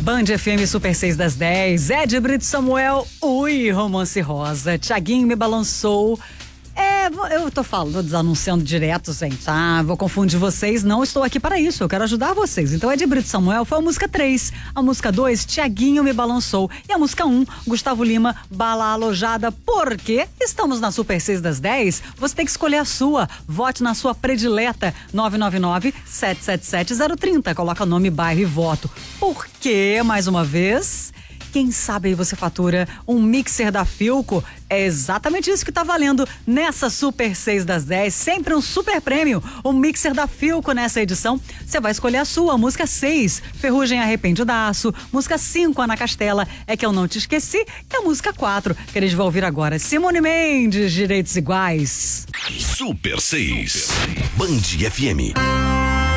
Band FM Super 6 das 10, Ed Brito Samuel, ui, Romance Rosa, Thiaguinho Me Balançou. Eu tô anunciando direto, gente, vou confundir vocês, não estou aqui para isso, eu quero ajudar vocês. Então, Ed Brito Samuel foi a música 3, a música 2, Thiaguinho Me Balançou, e a música 1, Gustavo Lima, Bala Alojada. Porque estamos na Super 6 das 10, você tem que escolher a sua, vote na sua predileta, 999-777-030, coloca nome, bairro e voto. Porque, mais uma vez, quem sabe aí você fatura um mixer da Philco. É exatamente isso que tá valendo nessa Super 6 das 10, sempre um super prêmio, um mixer da Philco nessa edição. Você vai escolher a sua, música 6, Ferrugem Arrependidaço, música 5, Ana Castela, É Que Eu Não Te Esqueci, e a música 4, que a gente vai ouvir agora, Simone Mendes, Direitos Iguais. Super 6, Band FM.